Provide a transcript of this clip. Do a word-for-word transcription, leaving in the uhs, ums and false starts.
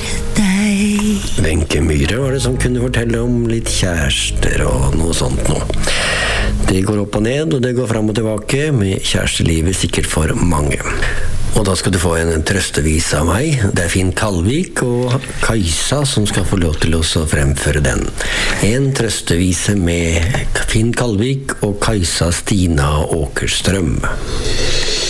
deg. Wenche Myhre var det som kunne fortelle om litt kjærester og noe sånt nå. Det går opp og ned, og det går frem og tilbake med kjærestelivet sikkert for mange. Og da skal du få en trøstevise av meg. Det er Finn Kalvik og Kajsa som skal få lov til å fremføre den. En trøstevise med Finn Kalvik og Kajsa Stina Åkerstrøm.